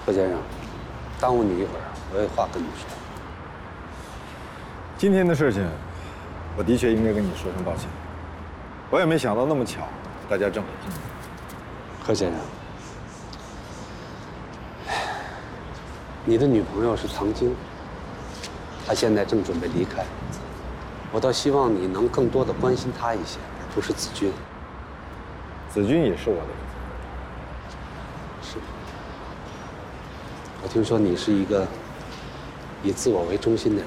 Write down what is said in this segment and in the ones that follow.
何先生，耽误你一会儿，我有话跟你说。 今天的事情，我的确应该跟你说声抱歉。我也没想到那么巧，大家正好碰见。 何先生，你的女朋友是唐晶，她现在正准备离开，我倒希望你能更多的关心她一些，而不是子君。 子君也是我的人。 是。我听说你是一个以自我为中心的人，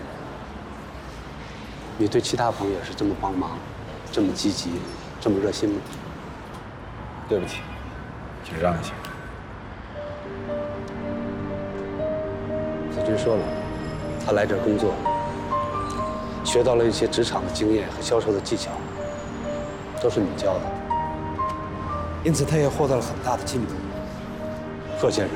你对其他朋友也是这么帮忙，这么积极，这么热心吗？ 对不起，请让一下。 子君说了，他来这儿工作，学到了一些职场的经验和销售的技巧，都是你教的，因此他也获得了很大的进步。贺先生，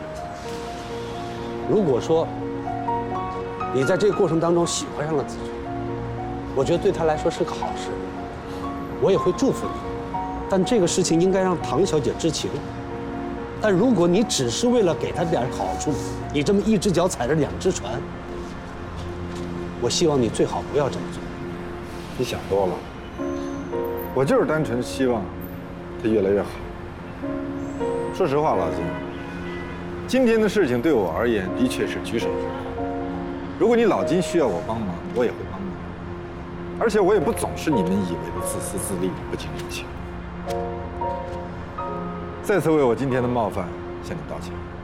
如果说你在这个过程当中喜欢上了子君，我觉得对他来说是个好事，我也会祝福你。但这个事情应该让唐小姐知情。但如果你只是为了给她点好处，你这么一只脚踩着两只船，我希望你最好不要这么做。 你想多了，我就是单纯希望他越来越好。说实话，老金，今天的事情对我而言的确是举手之劳。如果你老金需要我帮忙，我也会帮忙。而且我也不总是你们以为的自私自利、不近人情。再次为我今天的冒犯向你道歉。